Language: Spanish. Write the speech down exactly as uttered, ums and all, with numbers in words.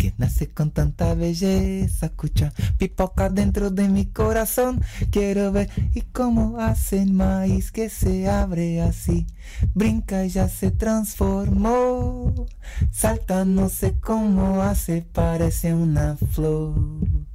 que nace con tanta belleza. Escucha, pipoca dentro de mi corazón. Quiero ver y cómo hace el maíz que se abre así. Brinca y ya se transformó. Salta, no sé cómo hace, parece una flor.